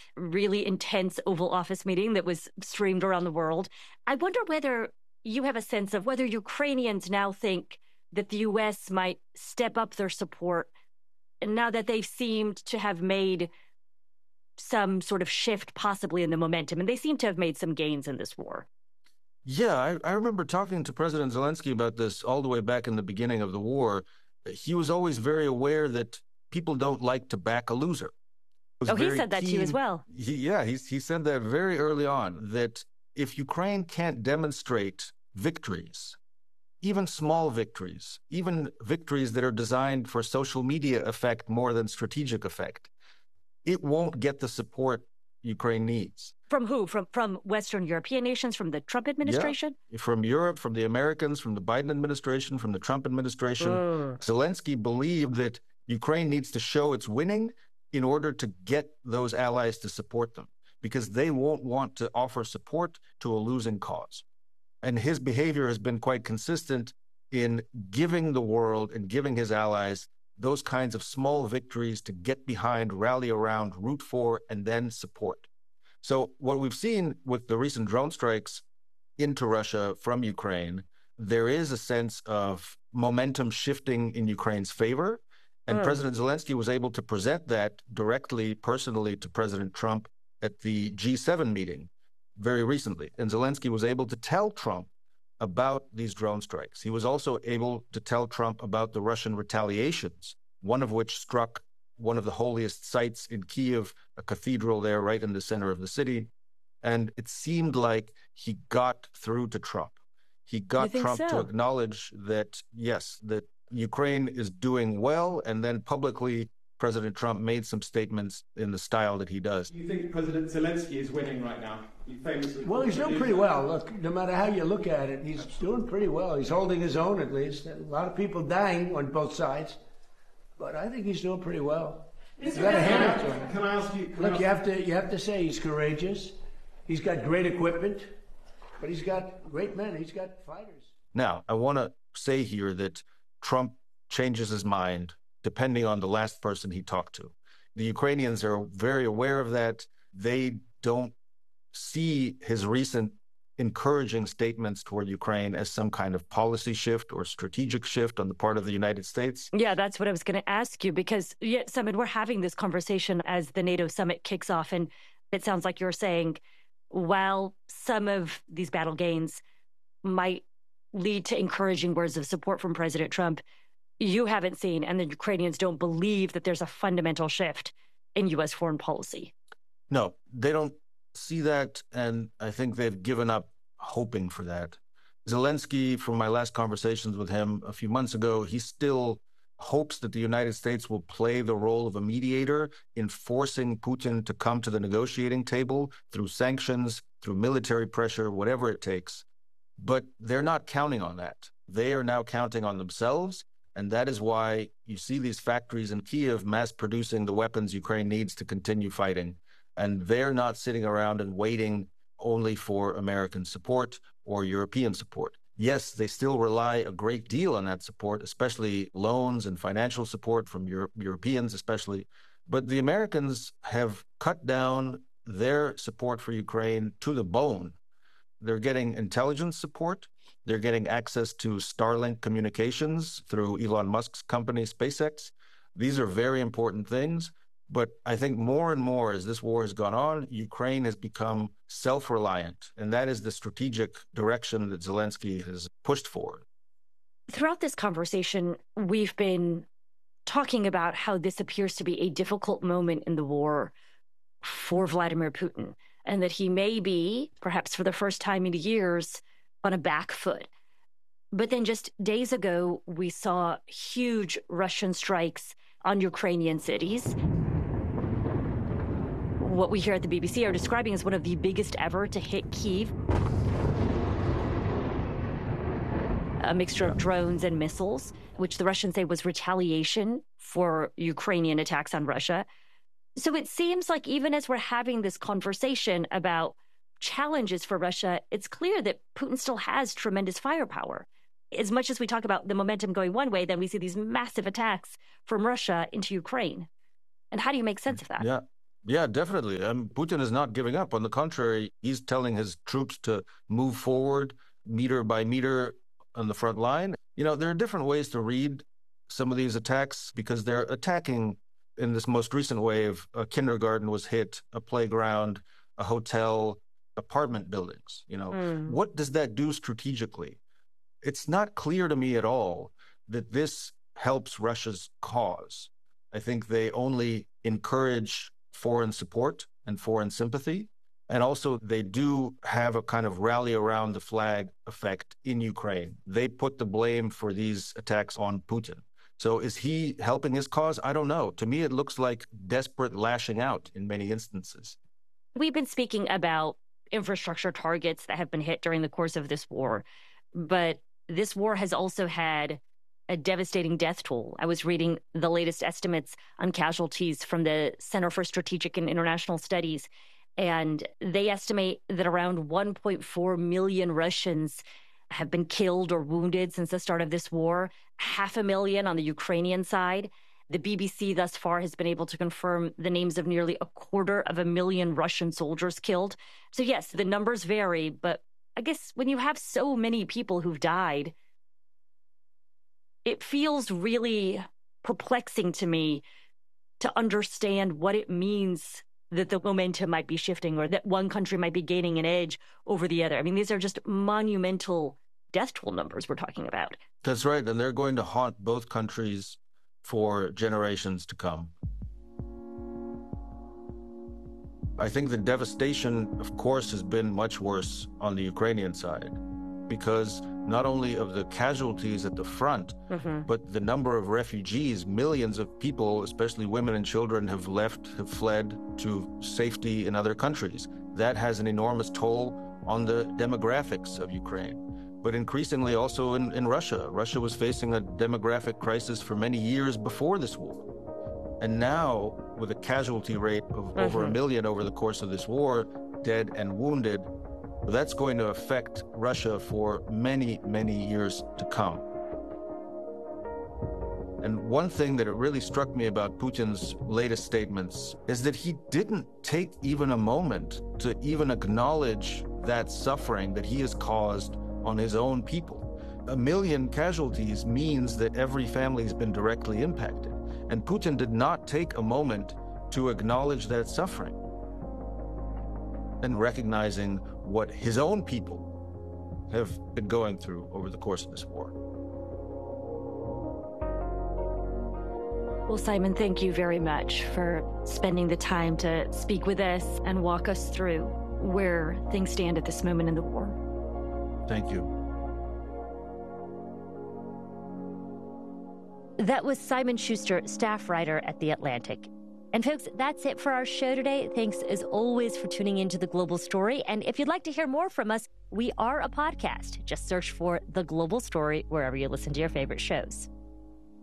really intense Oval Office meeting that was streamed around the world. I wonder whether you have a sense of whether Ukrainians now think that the U.S. might step up their support now that they've seemed to have made some sort of shift possibly in the momentum, and they seem to have made some gains in this war. Yeah, I remember talking to President Zelensky about this all the way back in the beginning of the war. He was always very aware that people don't like to back a loser. He said that to you as well. He said that very early on, that if Ukraine can't demonstrate victories, even small victories, even victories that are designed for social media effect more than strategic effect, it won't get the support Ukraine needs. From who? From Western European nations, from the Trump administration? Yeah, from Europe, from the Americans, from the Biden administration, from the Trump administration. Zelensky believed that Ukraine needs to show it's winning in order to get those allies to support them, because they won't want to offer support to a losing cause. And his behavior has been quite consistent in giving the world and giving his allies those kinds of small victories to get behind, rally around, root for, and then support. So what we've seen with the recent drone strikes into Russia from Ukraine, there is a sense of momentum shifting in Ukraine's favor. And President Zelensky was able to present that directly, personally, to President Trump at the G7 meeting very recently. And Zelensky was able to tell Trump about these drone strikes. He was also able to tell Trump about the Russian retaliations, one of which struck one of the holiest sites in Kyiv, a cathedral there right in the center of the city. And it seemed like he got through to Trump. He got Trump to acknowledge that, yes, that Ukraine is doing well. And then publicly, President Trump made some statements in the style that he does. You think President Zelensky is winning right now? Well, he's doing pretty well. Look, no matter how you look at it, he's doing pretty well. He's holding his own, at least. A lot of people dying on both sides. But I think he's doing pretty well. You got to hand it to him. Can I ask you? Look, you have to say he's courageous. He's got great equipment, but he's got great men. He's got fighters. Now, I want to say here that Trump changes his mind depending on the last person he talked to. The Ukrainians are very aware of that. They don't see his recent encouraging statements toward Ukraine as some kind of policy shift or strategic shift on the part of the United States. Yeah, that's what I was going to ask you, because, Samit, we're having this conversation as the NATO summit kicks off, and it sounds like you're saying, while some of these battle gains might lead to encouraging words of support from President Trump, you haven't seen, and the Ukrainians don't believe that there's a fundamental shift in U.S. foreign policy. No, they don't see that, and I think they've given up hoping for that. Zelensky, from my last conversations with him a few months ago, he still hopes that the United States will play the role of a mediator in forcing Putin to come to the negotiating table through sanctions, through military pressure, whatever it takes. But they're not counting on that. They are now counting on themselves. And that is why you see these factories in Kyiv mass producing the weapons Ukraine needs to continue fighting. And they're not sitting around and waiting only for American support or European support. Yes, they still rely a great deal on that support, especially loans and financial support from Europeans especially. But the Americans have cut down their support for Ukraine to the bone. They're getting intelligence support. They're getting access to Starlink communications through Elon Musk's company, SpaceX. These are very important things. But I think more and more as this war has gone on, Ukraine has become self-reliant. And that is the strategic direction that Zelensky has pushed forward. Throughout this conversation, we've been talking about how this appears to be a difficult moment in the war for Vladimir Putin, and that he may be, perhaps for the first time in years, on a back foot. But then just days ago, we saw huge Russian strikes on Ukrainian cities. What we here at the BBC are describing as one of the biggest ever to hit Kyiv. A mixture of drones and missiles, which the Russians say was retaliation for Ukrainian attacks on Russia. So it seems like even as we're having this conversation about challenges for Russia, it's clear that Putin still has tremendous firepower. As much as we talk about the momentum going one way, then we see these massive attacks from Russia into Ukraine. And how do you make sense of that? Yeah. Yeah, definitely. Putin is not giving up. On the contrary, he's telling his troops to move forward meter by meter on the front line. There are different ways to read some of these attacks because they're attacking in this most recent wave. A kindergarten was hit, a playground, a hotel, apartment buildings. What does that do strategically? It's not clear to me at all that this helps Russia's cause. I think they only encourage foreign support and foreign sympathy. And also, they do have a kind of rally around the flag effect in Ukraine. They put the blame for these attacks on Putin. So is he helping his cause? I don't know. To me, it looks like desperate lashing out in many instances. We've been speaking about infrastructure targets that have been hit during the course of this war. But this war has also had a devastating death toll. I was reading the latest estimates on casualties from the Center for Strategic and International Studies, and they estimate that around 1.4 million Russians have been killed or wounded since the start of this war, 500,000 on the Ukrainian side. The BBC thus far has been able to confirm the names of nearly 250,000 Russian soldiers killed. So yes, the numbers vary, but I guess when you have so many people who've died, it feels really perplexing to me to understand what it means that the momentum might be shifting or that one country might be gaining an edge over the other. I mean, these are just monumental death toll numbers we're talking about. That's right. And they're going to haunt both countries for generations to come. I think the devastation, of course, has been much worse on the Ukrainian side because not only of the casualties at the front, but the number of refugees, millions of people, especially women and children, have fled to safety in other countries. That has an enormous toll on the demographics of Ukraine. But increasingly also in Russia. Russia was facing a demographic crisis for many years before this war. And now, with a casualty rate of over 1 million over the course of this war, dead and wounded, that's going to affect Russia for many, many years to come. And one thing that really struck me about Putin's latest statements is that he didn't take even a moment to even acknowledge that suffering that he has caused on his own people. 1 million casualties means that every family has been directly impacted. And Putin did not take a moment to acknowledge that suffering and recognizing what his own people have been going through over the course of this war. Well, Simon, thank you very much for spending the time to speak with us and walk us through where things stand at this moment in the war. Thank you. That was Simon Schuster, staff writer at The Atlantic. And folks, that's it for our show today. Thanks as always for tuning into The Global Story. And if you'd like to hear more from us, we are a podcast. Just search for The Global Story wherever you listen to your favorite shows.